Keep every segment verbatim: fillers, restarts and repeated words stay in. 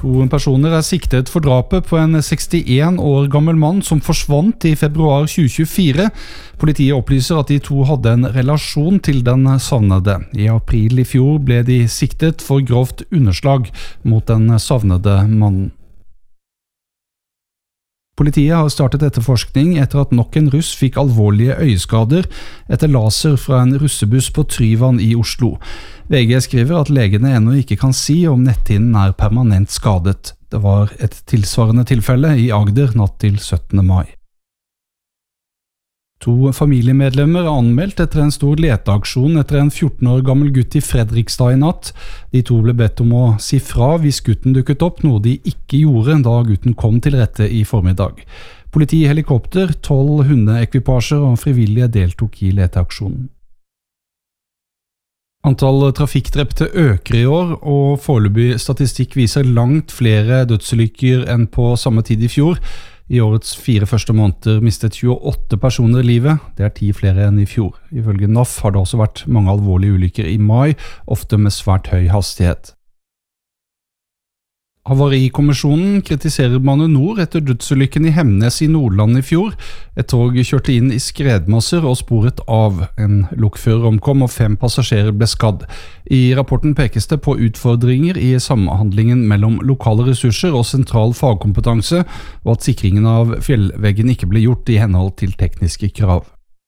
To personer er siktet for drapet på en sekstien år gammel mann som forsvant i februar tjue tjuefire. Politiet opplyser at de to hadde en relasjon til den savnede. I april i fjor ble de siktet for grovt underslag mot den savnede mannen. Politiet har startet etterforskning etter at nok en russ fikk alvorlige øyeskader etter laser fra en russebuss på Tryvann i Oslo. V G skriver at legene ennå ikke kan si om netthinnen er permanent skadet. Det var et tilsvarende tilfelle i Agder natt til syttende mai. To familiemedlemmer er anmeldt etter en stor leteaksjon etter en fjorten år gammel gutt i Fredrikstad i natt. De to ble bedt om å si fra hvis gutten dukket opp, noe de ikke gjorde da gutten kom til rette i formiddag. Politi, helikopter, tolv hundeekvipasjer og frivillige deltok i leteaksjonen. Antall trafikkdrepte øker i år, og foreløpig statistikk viser langt flere dødsulykker enn på samme tid i fjor. I årets fire første måneder mistet tjueåtte personer livet, det er ti flere enn i fjor. Ifølge N A F har det også vært mange alvorlige ulykker i mai, ofte med svært høy hastighet. Havarikommisjonen kritiserer Bane NOR etter dødsulykken i Hemnes i Nordland i fjor. Et tog kjørte inn i skredmasser og sporet av. En lokfører omkom og fem passasjerer ble skadd. I rapporten pekes det på utfordringer i samhandlingen mellom lokale ressurser og sentral fagkompetanse, og at sikringen av fjellveggen ikke ble gjort i henhold til tekniske krav.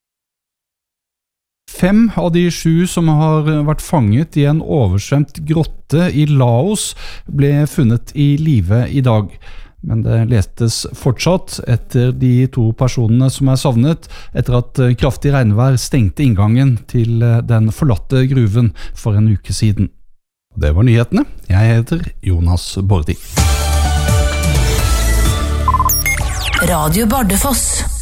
Fem av de sju som har vært fanget i en oversvømt grotte i Laos ble funnet i live i dag. Men det letes fortsatt etter de to personene som er savnet etter at kraftig regnvær stengte inngangen til den forlatte gruven for en uke siden. Det var nyhetene. Jeg heter Jonas Bordi. Radio Bardufoss.